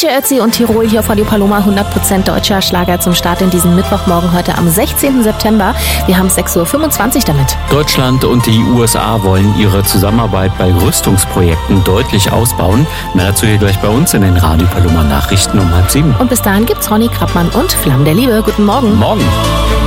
DJ Ötzi und Tirol hier auf Radio Paloma, 100% deutscher Schlager zum Start in diesen Mittwochmorgen heute am 16. September. Wir haben 6.25 Uhr damit. Deutschland und die USA wollen ihre Zusammenarbeit bei Rüstungsprojekten deutlich ausbauen. Mehr dazu hier gleich bei uns in den Radio Paloma Nachrichten um 6:30. Und bis dahin gibt's Ronny Krappmann und Flammen der Liebe. Guten Morgen. Morgen.